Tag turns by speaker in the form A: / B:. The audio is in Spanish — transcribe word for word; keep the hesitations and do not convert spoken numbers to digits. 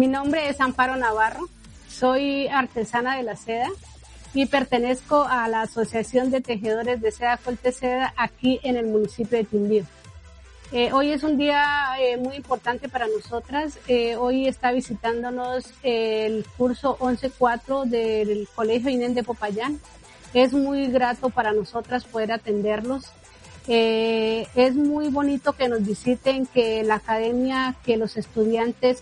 A: Mi nombre es Amparo Navarro, soy artesana de la seda y pertenezco a la Asociación de Tejedores de Seda Colteseda aquí en el municipio de Quindío. Eh, hoy es un día eh, muy importante para nosotras. Eh, hoy está visitándonos eh, el curso once cuatro del Colegio Inés de Popayán. Es muy grato para nosotras poder atenderlos. Eh, es muy bonito que nos visiten, que la academia, que los estudiantes